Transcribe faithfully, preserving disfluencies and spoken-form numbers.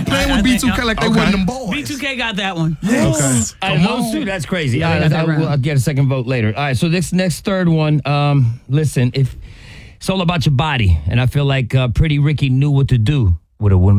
Stop playing with B two K like they Okay. wasn't them boys. B two K got that one. Okay. All right, Come those on. two, that's crazy. Yeah, All they right, got that I, will round. I'll get a second vote later. All right, so this next third one, um, listen, if it's all about your body, and I feel like uh, Pretty Ricky knew what to do with a woman.